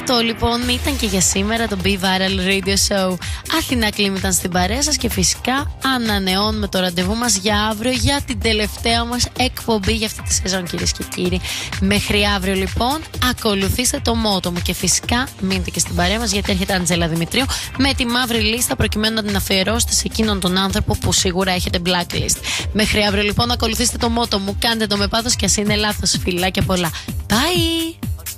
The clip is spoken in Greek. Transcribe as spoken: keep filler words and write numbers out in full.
Αυτό λοιπόν ήταν και για σήμερα το Be Viral Radio Show. Αθηνά Κλίμ ήταν στην παρέα σας και φυσικά ανανεώνουμε το ραντεβού μας για αύριο για την τελευταία μας εκπομπή για αυτή τη σεζόν, κυρίες και κύριοι. Μέχρι αύριο λοιπόν ακολουθήστε το μότο μου και φυσικά μείνετε και στην παρέα μας, γιατί έρχεται η Αντζέλα Δημητρίου με τη μαύρη λίστα προκειμένου να την αφιερώσετε σε εκείνον τον άνθρωπο που σίγουρα έχετε blacklist. Μέχρι αύριο λοιπόν ακολουθήστε το μότο μου, κάντε το με πάθος και ας είναι λάθος. Φιλάκια πολλά. Bye!